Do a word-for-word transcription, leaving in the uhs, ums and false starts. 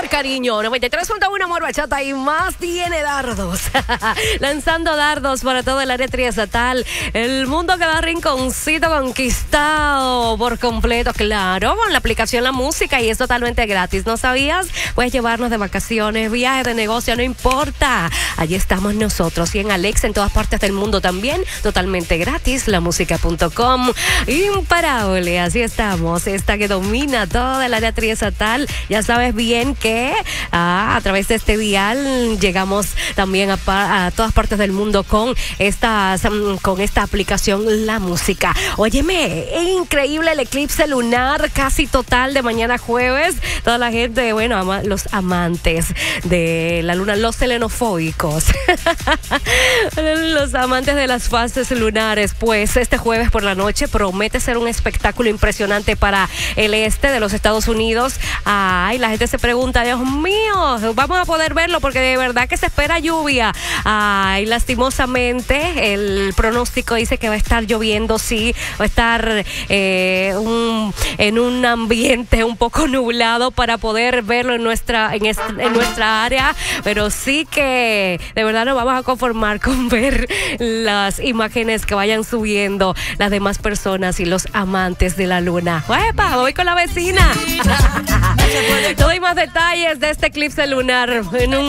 cariño. noventa y tres punto uno Amor, Bachata y más tiene dardos. Lanzando dardos para todo el área triestatal. El mundo cada rinconcito conquistado por completo, claro, con la aplicación La Música, y es totalmente gratis. ¿No sabías? Puedes llevarnos de vacaciones, viajes de negocio, no importa. Allí estamos nosotros, y en Alexa en todas partes del mundo también, totalmente gratis. La música punto com. Imparable, así estamos. Esta que domina toda el área triestatal. Ya sabes bien que ah, a través de este dial llegamos también a, a todas partes del mundo con estas con esta aplicación La Música. Óyeme, es increíble el eclipse lunar casi total de mañana jueves. Toda la gente, bueno, ama, los amantes de la luna, los selenofóbicos, los amantes de las fases lunares, pues este jueves por la noche promete ser un espectáculo impresionante para el este de los Estados Unidos. Ay, la gente se pregunta, Dios mío, vamos a poder verlo, porque de verdad que se espera lluvia. Ay, lastimosamente el pronóstico dice que va a estar lloviendo, sí, va a estar eh, un, en un ambiente un poco nublado para poder verlo en nuestra, en, est, en nuestra área, pero sí que de verdad nos vamos a conformar con ver las imágenes que vayan subiendo las demás personas y los amantes de la luna. ¡Epa! Voy con la vecina. Todo y más detalles de este eclipse lunar en un